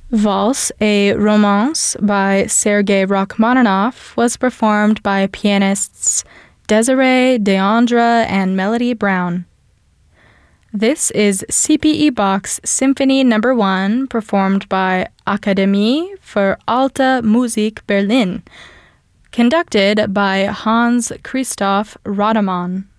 Valse, a Romance by Sergei Rachmaninoff, was performed by pianists Desiree Deandra and Melody Brown. This is CPE Bach's Symphony No. 1, performed by Akademie für Alte Musik Berlin, conducted by Hans Christoph Rademann.